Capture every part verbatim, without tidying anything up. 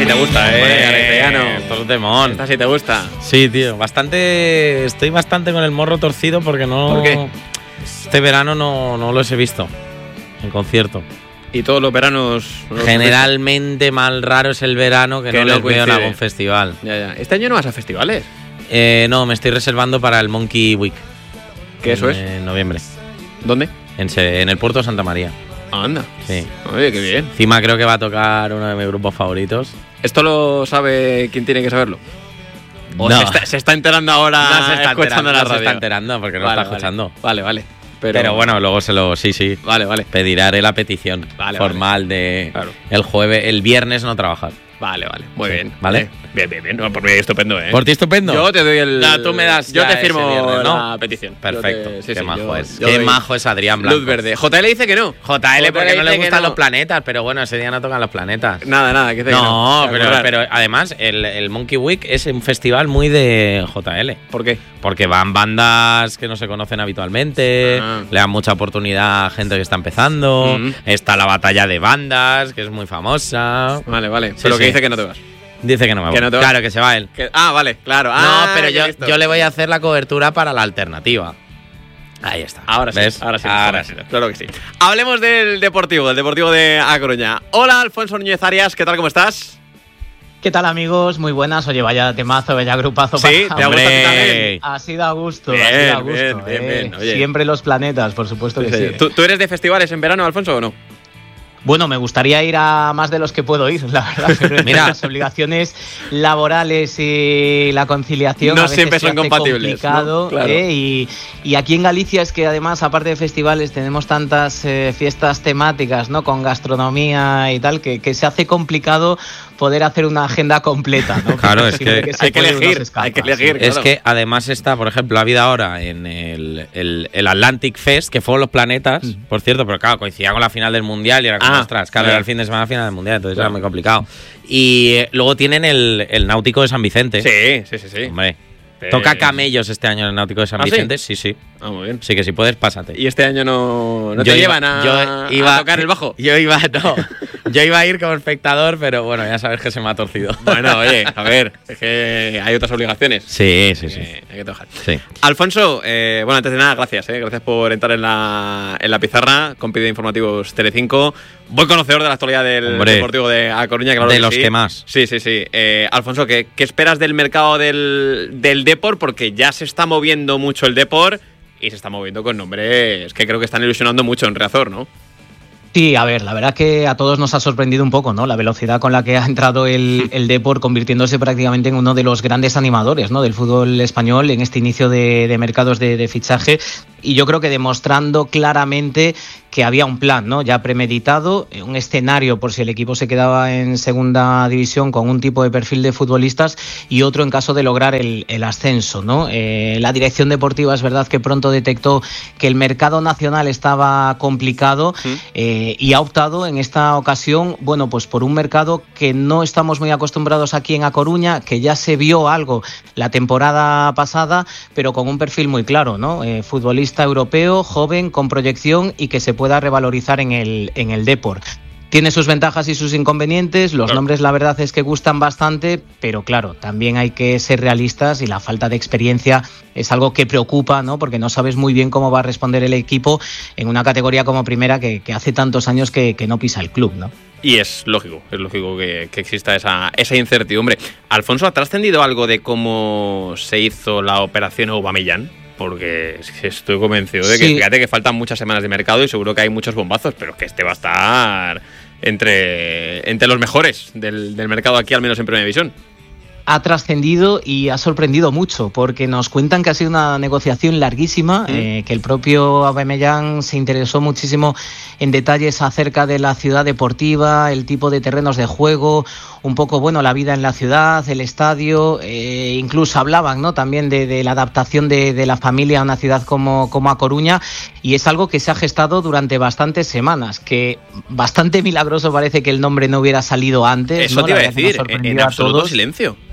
te gusta, ¿eh? Arellano. Esto es un temón. Esta sí te gusta. Sí, tío. Bastante. Estoy bastante con el morro torcido porque no. ¿Por qué? Este verano no, no los he visto en concierto. Y todos los veranos. Los Generalmente mal raro es el verano que, que no, no les coincide. Veo en algún festival. Ya, ya. ¿Este año no vas a festivales? Eh, no, me estoy reservando para el Monkey Week. ¿Qué eso en, es? En noviembre. ¿Dónde? En, en el Puerto de Santa María. Anda. Sí. Oye, qué bien. Encima creo que va a tocar uno de mis grupos favoritos. ¿Esto lo sabe quién tiene que saberlo? ¿O no. se, está, se está enterando ahora no se está escuchando enterando, la radio? No se está enterando porque no vale, está escuchando. Vale, vale. Pero, Pero bueno, luego se lo... Sí, sí. Vale, vale. Pediré la petición vale, formal vale. de claro. el jueves, el viernes no trabajar. Vale, vale. Muy sí. bien. ¿Vale? Eh, bien, bien, bien. No, por mí estupendo, ¿eh? ¿Por ti estupendo? Yo te doy el... Ya, tú me das Yo te firmo viernes, ¿no? la petición. Perfecto. Te, sí, Qué sí, majo yo, es. Yo Qué doy... majo es Adrián Blanco. Luz verde. J L dice que no. J L porque no le gustan no. los planetas, pero bueno, ese día no tocan los planetas. Nada, nada. Que no, que no. pero, pero además el, el Monkey Week es un festival muy de J L. ¿Por qué? Porque van bandas que no se conocen habitualmente, ah. le dan mucha oportunidad a gente que está empezando, mm. está la batalla de bandas, que es muy famosa. Vale, vale. Sí, pero sí. que dice que no te vas. Dice que no me voy. Que no te claro, que se va él. Que, ah, vale, claro. No, ah, pero yo, yo le voy a hacer la cobertura para la alternativa. Ahí está. Ahora sí, ¿ves? ahora sí. Ahora sí. Claro que sí. Hablemos del Deportivo, del Deportivo de A Coruña. Hola, Alfonso Núñez Arias, ¿qué tal, cómo estás? ¿Qué tal, amigos? Muy buenas. Oye, vaya temazo, vaya grupazo. Sí, para... te ha gustado también. Ha sido a gusto, bien, ha sido a gusto. Bien, bien, eh. bien. Oye. Siempre los planetas, por supuesto que sí. sí. ¿Tú, ¿Tú eres de festivales en verano, Alfonso, o no? Bueno, me gustaría ir a más de los que puedo ir, la verdad. Pero mira, las obligaciones laborales y la conciliación no a veces siempre son se hace compatibles. Complicado, ¿no? Claro. ¿eh? y, y aquí en Galicia es que además, aparte de festivales, tenemos tantas eh, fiestas temáticas, ¿no? Con gastronomía y tal, que, que se hace complicado poder hacer una agenda completa, ¿no? Claro, es que, que hay que elegir, escapa, hay que elegir. Sí. Claro. Es que además está, por ejemplo, ha habido ahora en el, el, el Atlantic Fest, que fueron los planetas, mm. por cierto, pero claro, coincidía con la final del Mundial y era como, ah, ostras, claro, sí. era el fin de semana final del Mundial, entonces claro. era muy complicado. Y eh, luego tienen el, el Náutico de San Vicente. Sí, sí, sí, sí. Hombre, Pero... toca camellos este año en el Náutico de San ¿Ah, Vicente, sí? sí, sí. Ah, muy bien. Sí, que si puedes, pásate. ¿Y este año no, no yo te iba, llevan a, yo iba, a tocar el bajo? Yo iba, no. Yo iba a ir como espectador, pero bueno, ya sabes que se me ha torcido. Bueno, oye, a ver, es que hay otras obligaciones. Sí, sí, sí. Eh, hay que trabajar. Sí. Alfonso, eh, bueno, antes de nada, gracias, eh, gracias por entrar en la, en la pizarra, compite de informativos Telecinco. Buen conocedor de la actualidad del Hombre, Deportivo de A Coruña, claro. De que los sí. que más. Sí, sí, sí. Eh, Alfonso, ¿qué, ¿qué esperas del mercado del, del Depor? Porque ya se está moviendo mucho el Depor y se está moviendo con nombres que creo que están ilusionando mucho en Riazor, ¿no? Sí, a ver, la verdad que a todos nos ha sorprendido un poco, ¿no? La velocidad con la que ha entrado el, el Depor, convirtiéndose prácticamente en uno de los grandes animadores, ¿no? Del fútbol español en este inicio de, de mercados de, de fichaje. Y yo creo que demostrando claramente que había un plan, ¿no? Ya premeditado, un escenario por si el equipo se quedaba en segunda división con un tipo de perfil de futbolistas y otro en caso de lograr el, el ascenso, ¿no? Eh, la dirección deportiva es verdad que pronto detectó que el mercado nacional estaba complicado ¿Sí? eh, y ha optado en esta ocasión, bueno, pues por un mercado que no estamos muy acostumbrados aquí en A Coruña, que ya se vio algo la temporada pasada, pero con un perfil muy claro, ¿no? Eh, futbolista europeo, joven, con proyección y que se pueda revalorizar en el, en el Depor. Tiene sus ventajas y sus inconvenientes, los claro. nombres la verdad es que gustan bastante, pero claro, también hay que ser realistas y la falta de experiencia es algo que preocupa, ¿no? Porque no sabes muy bien cómo va a responder el equipo en una categoría como primera que, que hace tantos años que, que no pisa el club, ¿no? Y es lógico, es lógico que, que exista esa, esa incertidumbre. Alfonso, ¿ha trascendido algo de cómo se hizo la operación Aubameyang? Porque estoy convencido de que, sí. fíjate que faltan muchas semanas de mercado y seguro que hay muchos bombazos, pero que este va a estar entre, entre los mejores del, del mercado aquí, al menos en Primera División. Ha trascendido y ha sorprendido mucho, porque nos cuentan que ha sido una negociación larguísima, ¿Mm? eh, que el propio Aubameyang se interesó muchísimo en detalles acerca de la ciudad deportiva, el tipo de terrenos de juego, un poco, bueno, la vida en la ciudad, el estadio, eh, incluso hablaban, ¿no? También de, de la adaptación de, de la familia a una ciudad como, como A Coruña, y es algo que se ha gestado durante bastantes semanas, que bastante milagroso parece que el nombre no hubiera salido antes. Eso ¿no? te iba a decir, en, en absoluto silencio.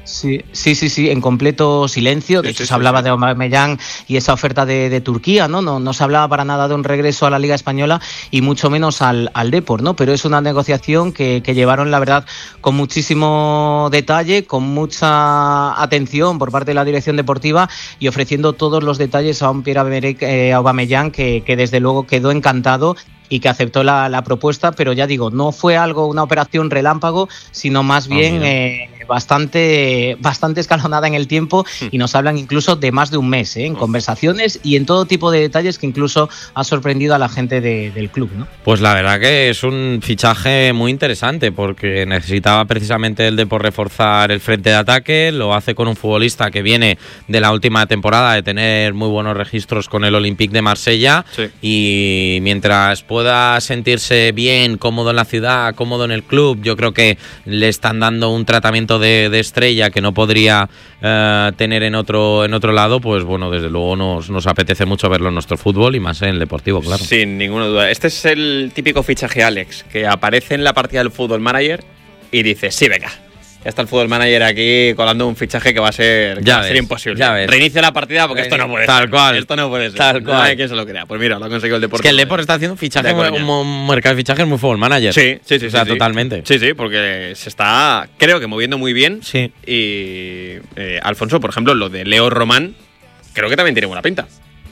Sí, sí, sí, sí, en completo silencio. De sí, hecho, sí, se hablaba sí, de Aubameyang y esa oferta de, de Turquía, ¿no? ¿no? No se hablaba para nada de un regreso a la Liga Española y mucho menos al, al Depor, ¿no? Pero es una negociación que, que llevaron, la verdad, con muchísimo detalle, con mucha atención por parte de la dirección deportiva y ofreciendo todos los detalles a un Pierre-Emerick eh, Aubameyang que, que desde luego quedó encantado y que aceptó la, la propuesta, pero ya digo, no fue algo, una operación relámpago, sino más bien oh, eh, bastante, bastante escalonada en el tiempo mm. y nos hablan incluso de más de un mes, ¿eh? en oh. conversaciones y en todo tipo de detalles que incluso ha sorprendido a la gente de, del club, ¿no? Pues la verdad que es un fichaje muy interesante porque necesitaba precisamente el Depor reforzar el frente de ataque, lo hace con un futbolista que viene de la última temporada de tener muy buenos registros con el Olympique de Marsella sí. y mientras pueda sentirse bien, cómodo en la ciudad, cómodo en el club, yo creo que le están dando un tratamiento de, de estrella que no podría uh, tener en otro en otro lado, pues bueno, desde luego nos, nos apetece mucho verlo en nuestro fútbol y más en el deportivo, claro. Sin ninguna duda. Este es el típico fichaje, Alex, que aparece en la partida del Fútbol Manager y dice, sí, venga, ya está el Fútbol Manager aquí colando un fichaje que va a ser, ya va ves, a ser imposible. Ya ves. Reinicia la partida porque esto no puede tal ser. Cual. Esto no puede ser. Tal cual. No hay quien se lo crea. Pues mira, lo ha conseguido el Depor. Es que el Depor está haciendo un fichaje, un, un mercado de fichajes muy Fútbol Manager. Sí, sí, sí. O sea, sí, totalmente. Sí, sí, porque se está, creo que moviendo muy bien. Sí. Y eh, Alfonso, por ejemplo, lo de Leo Román, creo que también tiene buena pinta.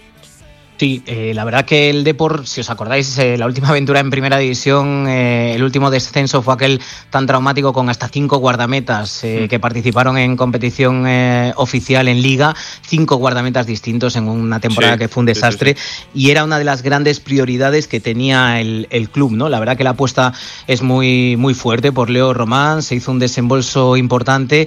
Sí, eh, la verdad que el Depor, si os acordáis, eh, la última aventura en Primera División, eh, el último descenso fue aquel tan traumático con hasta cinco guardametas eh, que participaron en competición eh, oficial en Liga, cinco guardametas distintos en una temporada sí, que fue un desastre sí, sí, sí. y era una de las grandes prioridades que tenía el, el club, ¿no? La verdad que la apuesta es muy, muy fuerte por Leo Román, se hizo un desembolso importante.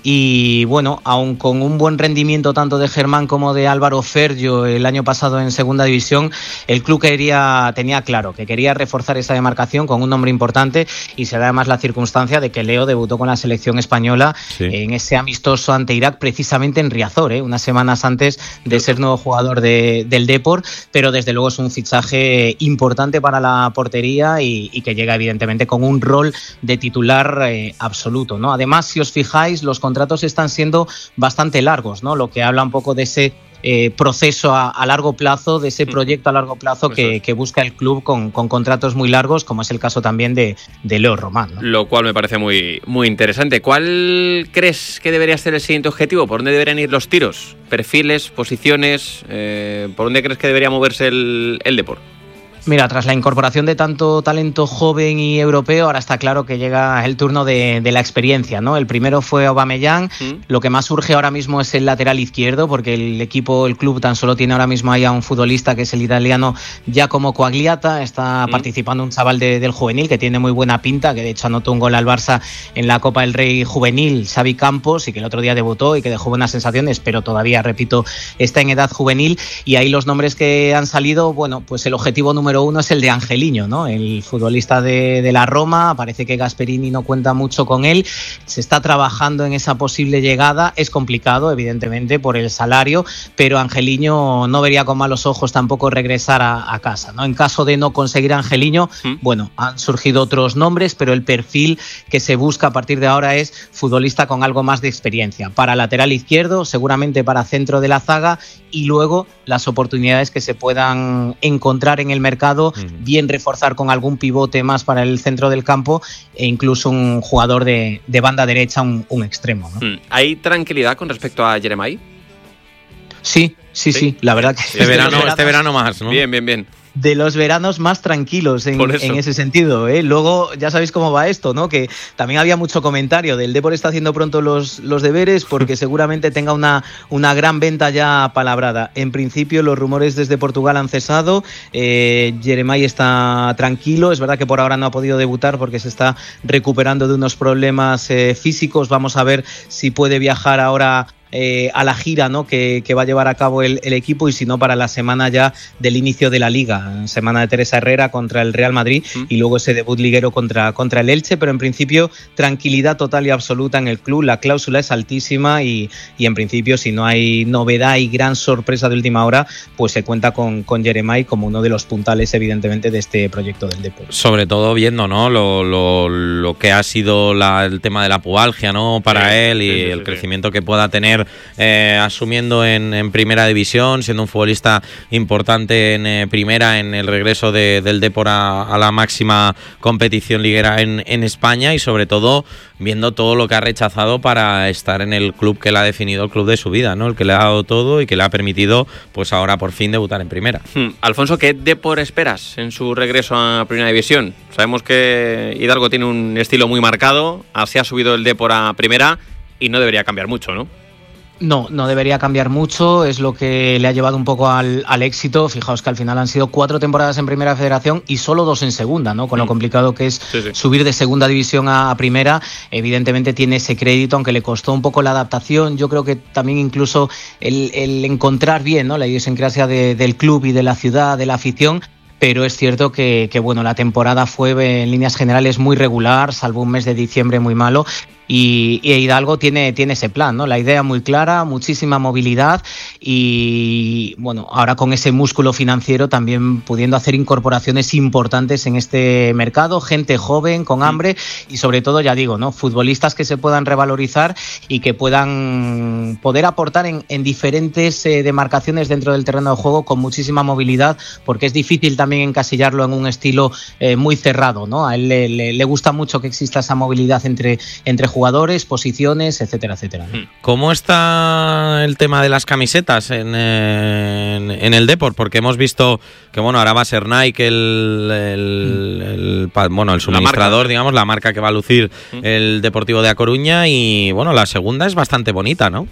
Y bueno, aun con un buen rendimiento tanto de Germán como de Álvaro Ferllo el año pasado en Segunda División, el club quería, tenía claro que quería reforzar esa demarcación con un nombre importante y se da además la circunstancia de que Leo debutó con la selección española sí. en ese amistoso ante Irak precisamente en Riazor, ¿eh? unas semanas antes de ser nuevo jugador de, del Depor, pero desde luego es un fichaje importante para la portería y, y que llega evidentemente con un rol de titular eh, absoluto, ¿no? Además, si os fijáis, los contratos están siendo bastante largos, ¿no? Lo que habla un poco de ese eh, proceso a, a largo plazo, de ese proyecto a largo plazo que, que busca el club con, con contratos muy largos, como es el caso también de, de Leo Román, ¿no? Lo cual me parece muy, muy interesante. ¿Cuál crees que debería ser el siguiente objetivo? ¿Por dónde deberían ir los tiros? ¿Perfiles, posiciones? Eh, ¿Por dónde crees que debería moverse el, el Depor? Mira, tras la incorporación de tanto talento joven y europeo, ahora está claro que llega el turno de, de la experiencia, ¿no? El primero fue Aubameyang, ¿Mm? Lo que más urge ahora mismo es el lateral izquierdo, porque el equipo, el club tan solo tiene ahora mismo ahí a un futbolista que es el italiano Giacomo Quagliata, está ¿Mm? participando un chaval de, del juvenil que tiene muy buena pinta, que de hecho anotó un gol al Barça en la Copa del Rey juvenil, Xavi Campos, y que el otro día debutó y que dejó buenas sensaciones, pero todavía, repito, está en edad juvenil, y ahí los nombres que han salido, bueno, pues el objetivo número uno es el de Angeliño, ¿no? El futbolista de, de la Roma, parece que Gasperini no cuenta mucho con él, se está trabajando en esa posible llegada, es complicado evidentemente por el salario, pero Angeliño no vería con malos ojos tampoco regresar a, a casa, ¿no? En caso de no conseguir Angeliño, ¿Mm? bueno, han surgido otros nombres, pero el perfil que se busca a partir de ahora es futbolista con algo más de experiencia, para lateral izquierdo, seguramente para centro de la zaga, y luego las oportunidades que se puedan encontrar en el mercado, uh-huh. bien reforzar con algún pivote más para el centro del campo e incluso un jugador de, de banda derecha, un, un extremo, ¿no? ¿Hay tranquilidad con respecto a Jeremai? Sí, sí, sí, sí, la verdad que este verano, este verano más, ¿no? Bien, bien, bien. De los veranos más tranquilos en, en ese sentido, ¿eh? Luego ya sabéis cómo va esto, ¿no? Que también había mucho comentario del Depor está haciendo pronto los, los deberes porque seguramente tenga una, una gran venta ya palabrada. En principio los rumores desde Portugal han cesado, eh, Jeremai está tranquilo, es verdad que por ahora no ha podido debutar porque se está recuperando de unos problemas eh, físicos, vamos a ver si puede viajar ahora eh, a la gira, ¿no? que, que va a llevar a cabo el, el equipo, y si no, para la semana ya del inicio de la Liga, semana de Teresa Herrera contra el Real Madrid mm. y luego ese debut liguero contra, contra el Elche, pero en principio tranquilidad total y absoluta en el club, la cláusula es altísima y, y en principio, si no hay novedad y gran sorpresa de última hora, pues se cuenta con, con Jeremai como uno de los puntales, evidentemente, de este proyecto del Depor. Sobre todo viendo, ¿no? lo, lo, lo que ha sido la, el tema de la pubalgia, ¿no? para sí, él y sí, sí, el sí, crecimiento sí. que pueda tener eh, asumiendo en, en primera división, siendo un futbolista importante en eh, primera, en el regreso de, del Depor a, a la máxima competición liguera en, en España, y sobre todo viendo todo lo que ha rechazado para estar en el club que le ha definido el club de su vida, ¿no? El que le ha dado todo y que le ha permitido, pues ahora por fin debutar en primera. Hmm. Alfonso, ¿qué Depor esperas en su regreso a primera división? Sabemos que Hidalgo tiene un estilo muy marcado, así ha subido el Depor a primera y no debería cambiar mucho, ¿no? No, no debería cambiar mucho, es lo que le ha llevado un poco al, al éxito. Fijaos que al final han sido cuatro temporadas en Primera Federación y solo dos en Segunda, ¿no? Con mm. lo complicado que es sí, sí. subir de Segunda División a, a Primera. Evidentemente tiene ese crédito, aunque le costó un poco la adaptación. Yo creo que también incluso el, el encontrar bien, ¿no? La idiosincrasia de, del club y de la ciudad, de la afición. Pero es cierto que, que bueno, la temporada fue en líneas generales muy regular, salvo un mes de diciembre muy malo. Y, y Hidalgo tiene, tiene ese plan, ¿no? La idea muy clara, muchísima movilidad y, bueno, ahora con ese músculo financiero también pudiendo hacer incorporaciones importantes en este mercado, gente joven, con hambre y sobre todo, ya digo, ¿no? Futbolistas que se puedan revalorizar y que puedan poder aportar en, en diferentes eh, demarcaciones dentro del terreno de juego con muchísima movilidad, porque es difícil también encasillarlo en un estilo eh, muy cerrado, ¿no? A él le, le, le gusta mucho que exista esa movilidad entre, entre jugadores, posiciones, etcétera, etcétera, ¿no? ¿Cómo está el tema de las camisetas en, en, en el Depor? Porque hemos visto que, bueno, ahora va a ser Nike el, el, el, el bueno, el suministrador, la digamos, la marca que va a lucir el Deportivo de A Coruña, y, bueno, la segunda es bastante bonita, ¿no?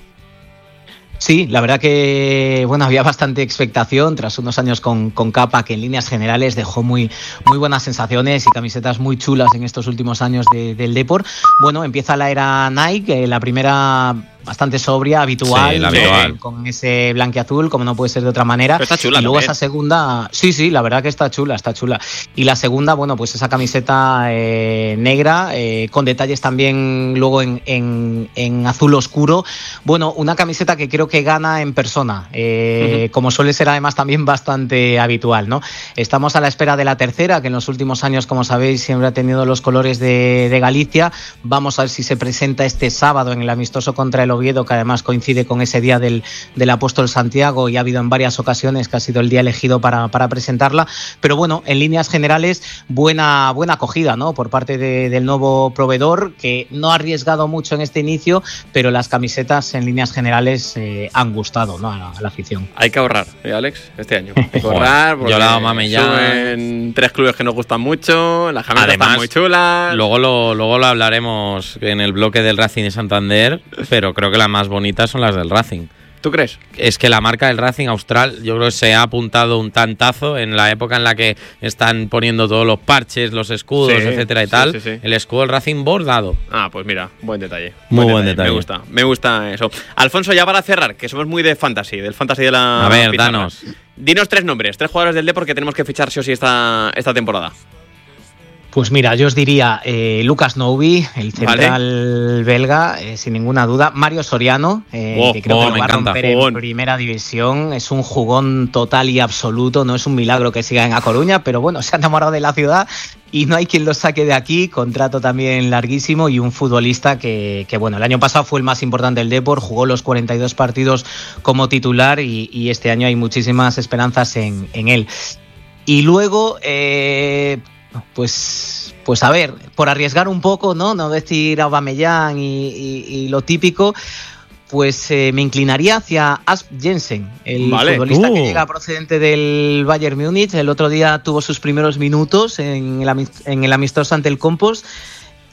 Sí, la verdad que bueno, había bastante expectación tras unos años con, con Capa, que en líneas generales dejó muy, muy buenas sensaciones y camisetas muy chulas en estos últimos años de, del Depor. Bueno, empieza la era Nike, la primera bastante sobria, habitual, sí, la habitual. Con, con ese blanquiazul, como no puede ser de otra manera. Pero está chula, y luego también. Esa segunda, sí, sí, la verdad que está chula, está chula. Y la segunda, bueno, pues esa camiseta eh, negra, eh, con detalles también luego en, en, en azul oscuro. Bueno, una camiseta que creo que gana en persona, eh, uh-huh. como suele ser además también bastante habitual, ¿no? Estamos a la espera de la tercera, que en los últimos años, como sabéis, siempre ha tenido los colores de, de Galicia. Vamos a ver si se presenta este sábado en el amistoso contra el Oviedo, que además coincide con ese día del, del Apóstol Santiago, y ha habido en varias ocasiones que ha sido el día elegido para, para presentarla. Pero bueno, en líneas generales, buena, buena acogida, ¿no? Por parte de, del nuevo proveedor, que no ha arriesgado mucho en este inicio, pero las camisetas en líneas generales eh, han gustado, ¿no? a, la, a la afición. Hay que ahorrar, ¿eh, Alex? Este año. Hay que ahorrar, porque yo la mame ya. Suben tres clubes que nos gustan mucho, las camisetas Además, están muy chulas. Luego lo, luego lo hablaremos en el bloque del Racing de Santander, pero creo que las más bonitas son las del Racing. ¿Tú crees? Es que la marca del Racing Austral, yo creo que se ha apuntado un tantazo en la época en la que están poniendo todos los parches, los escudos, sí, etcétera y sí, tal. Sí, sí. El escudo del Racing bordado. Ah, pues mira, buen detalle. Muy buen, buen detalle. detalle. Me gusta, me gusta eso. Alfonso, ya para cerrar, que somos muy de fantasy, del fantasy de la A ver, pizarra. danos. Dinos tres nombres, tres jugadores del Depor que tenemos que fichar sí o sí esta, esta temporada. Pues mira, yo os diría eh, Lucas Noubi, el central vale. belga, eh, sin ninguna duda. Mario Soriano, eh, oh, que creo oh, que lo va a romper jugón. en primera división. Es un jugón total y absoluto. No es un milagro que siga en A Coruña, pero bueno, se ha enamorado de la ciudad y no hay quien lo saque de aquí. Contrato también larguísimo y un futbolista que, que bueno, el año pasado fue el más importante del Depor, jugó los cuarenta y dos partidos como titular y, y este año hay muchísimas esperanzas en, en él. Y luego... Eh, Pues, pues a ver, por arriesgar un poco, no, no decir Aubameyang y, y, y lo típico, pues eh, me inclinaría hacia Asp Jensen, el vale. futbolista uh. que llega procedente del Bayern Múnich. El otro día tuvo sus primeros minutos en el, en el amistoso ante el Compos.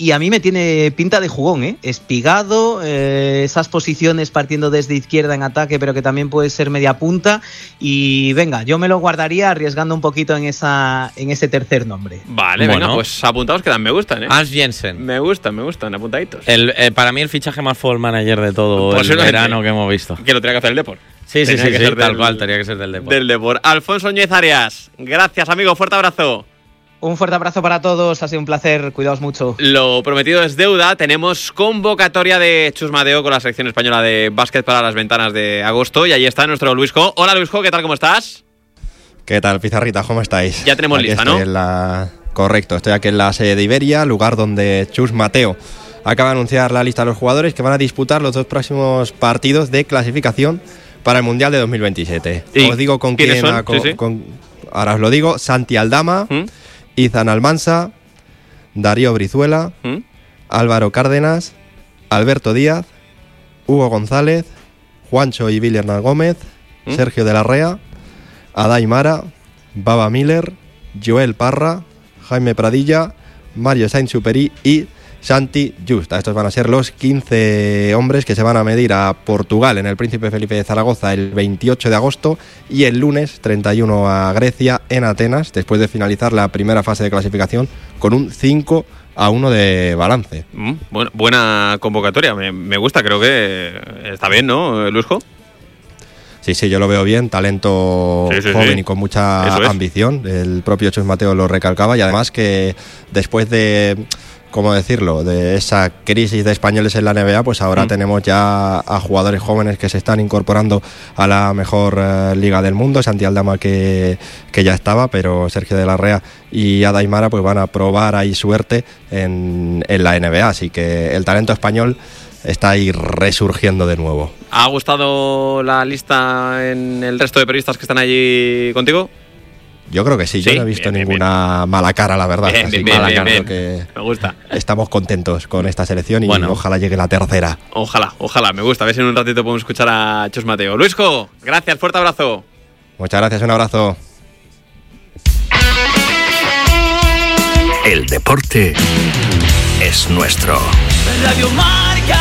y a mí me tiene pinta de jugón, ¿eh? Espigado, eh, esas posiciones partiendo desde izquierda en ataque, pero que también puede ser media punta. Y venga, yo me lo guardaría arriesgando un poquito en esa en ese tercer nombre. Vale, bueno, venga, pues apuntados quedan, me gustan, ¿eh? Hans Jensen. Me gustan, me gustan, apuntaditos. El, eh, para mí el fichaje más fútbol manager de todo el verano que hemos visto. Que lo tenía que hacer el Depor. Sí, sí, tenía sí, que sí ser tal del, cual, tenía que ser del Depor. Del Depor. Alfonso Núñez Arias, gracias, amigo, fuerte abrazo. Un fuerte abrazo para todos, ha sido un placer, cuidaos mucho. Lo prometido es deuda, tenemos convocatoria de Chus Mateo con la selección española de básquet para las ventanas de agosto y ahí está nuestro Luisjo. Hola Luisjo, ¿qué tal, cómo estás? ¿Qué tal, Pizarrita? ¿Cómo estáis? Ya tenemos aquí lista, estoy ¿no? En la... Correcto, estoy aquí en la sede de Iberia, lugar donde Chus Mateo acaba de anunciar la lista de los jugadores que van a disputar los dos próximos partidos de clasificación para el Mundial de dos mil veintisiete. Os digo con quién... son? A, con, sí, sí. Con, ahora os lo digo, Santi Aldama, ¿Mm? Izan Almansa, Darío Brizuela, ¿Mm? Álvaro Cárdenas, Alberto Díaz, Hugo González, Juancho y Billy Hernán Gómez, ¿Mm? Sergio de la Rea, Adai Mara, Baba Miller, Joel Parra, Jaime Pradilla, Mario Sainz-Superi y Santi Justa. Estos van a ser los quince hombres que se van a medir a Portugal en el Príncipe Felipe de Zaragoza el veintiocho de agosto y el lunes treinta y uno a Grecia en Atenas, después de finalizar la primera fase de clasificación con un cinco a uno de balance. Mm, bueno, buena convocatoria, me, me gusta, creo que está bien, ¿no, Luisjo? Sí, sí, yo lo veo bien, talento sí, sí, joven sí. y con mucha Eso es. ambición. El propio Chus Mateo lo recalcaba y además que después de, ¿cómo decirlo?, de esa crisis de españoles en la N B A, pues ahora mm. tenemos ya a jugadores jóvenes que se están incorporando a la mejor uh, liga del mundo. Santi Aldama que, que ya estaba, pero Sergio de la Rea y Adai Mara pues van a probar ahí suerte en, en la N B A, así que el talento español está ahí resurgiendo de nuevo. ¿Ha gustado la lista en el resto de periodistas que están allí contigo? Yo creo que sí, sí yo no he visto bien, ninguna bien. mala cara, la verdad. Bien, Así bien, que bien, mala bien, cara, bien. Que me gusta. Estamos contentos con esta selección y bueno. ojalá llegue la tercera. Ojalá, ojalá, me gusta. A ver si en un ratito podemos escuchar a Chus Mateo. Luisjo, gracias, fuerte abrazo. Muchas gracias, un abrazo. El deporte es nuestro. Radio Marca.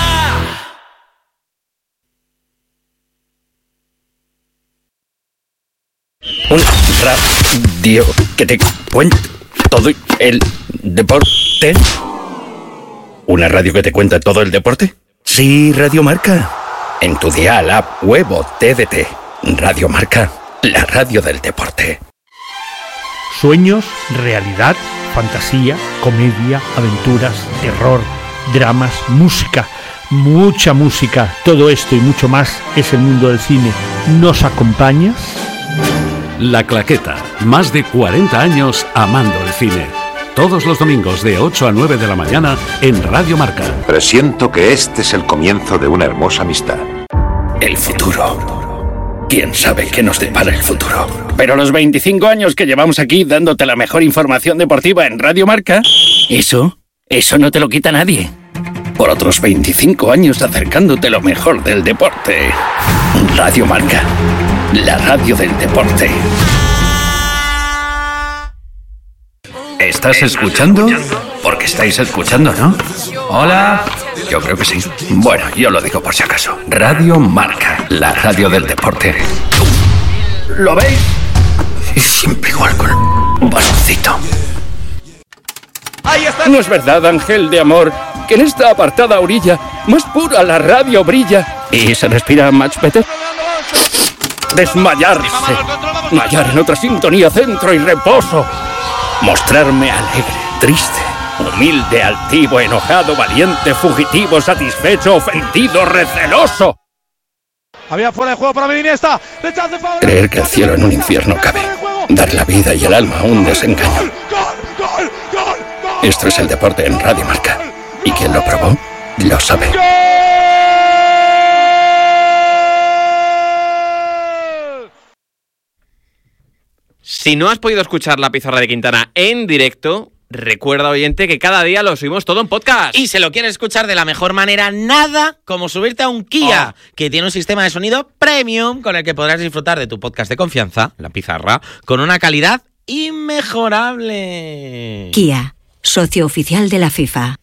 Un radio que te cuenta todo el deporte. ¿Una radio que te cuenta todo el deporte? Sí, Radio Marca. En tu dial, app, web o T D T. Radio Marca, la radio del deporte. Sueños, realidad, fantasía, comedia, aventuras, terror, dramas, música, mucha música. Todo esto y mucho más es el mundo del cine. ¿Nos acompañas? La Claqueta, más de cuarenta años amando el cine. Todos los domingos de ocho a nueve de la mañana en Radio Marca. Presiento que este es el comienzo de una hermosa amistad. El futuro. ¿Quién sabe qué nos depara el futuro? Pero los veinticinco años que llevamos aquí dándote la mejor información deportiva en Radio Marca, eso, eso no te lo quita nadie. Por otros veinticinco años acercándote lo mejor del deporte. Radio Marca, la radio del deporte. ¿Estás escuchando? Porque estáis escuchando, ¿no? Hola. Yo creo que sí. Bueno, yo lo digo por si acaso. Radio Marca, la radio del deporte. ¿Lo veis? Y siempre igual con un bastoncito. Ahí está. ¿No es verdad, ángel de amor, que en esta apartada orilla más pura la radio brilla y se respira much better? Desmayarse. Mayar en otra sintonía, centro y reposo. Mostrarme alegre, triste, humilde, altivo, enojado, valiente, fugitivo, satisfecho, ofendido, receloso. Había fuera de juego para Iniesta. Creer que el cielo en un infierno cabe. Dar la vida y el alma a un desengaño. Esto es el deporte en Radio Marca. Y quien lo probó, lo sabe. Si no has podido escuchar la pizarra de Quintana en directo, recuerda, oyente, que cada día lo subimos todo en podcast. Y se lo quieres escuchar de la mejor manera, nada como subirte a un Kia, oh. que tiene un sistema de sonido premium con el que podrás disfrutar de tu podcast de confianza, La Pizarra, con una calidad inmejorable. Kia, socio oficial de la FIFA.